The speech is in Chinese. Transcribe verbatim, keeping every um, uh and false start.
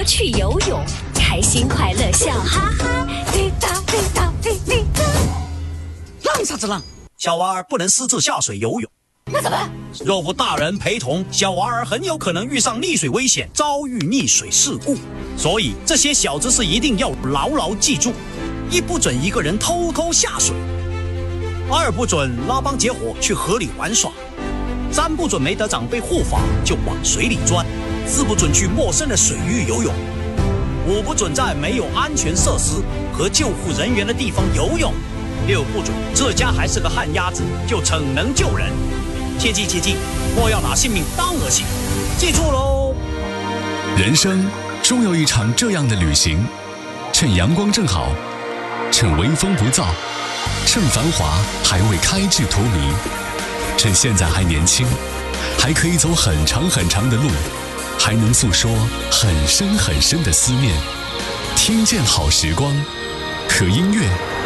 去游泳，开心快乐笑哈哈，滴答滴答滴滴答。 浪啥子浪？小娃儿不能私自下水游泳。 那怎么？ 若无大人陪同，小娃儿很有可能遇上溺水危险，遭遇溺水事故。所以这些小知识一定要牢牢记住：一不准一个人偷偷下水；二不准拉帮结伙去河里玩耍；三不准没得长辈护法就往水里钻；四不准去陌生的水域游泳；五不准在没有安全设施和救护人员的地方游泳；六不准这家还是个旱鸭子就逞能救人。切记切记，莫要拿性命当儿戏，记住喽！ 人生终有一场这样的旅行，趁阳光正好，趁微风不燥，趁繁华还未开至荼蘼，趁现在还年轻，还可以走很长很长的路，还能诉说很深很深的思念。听见好时光，和音乐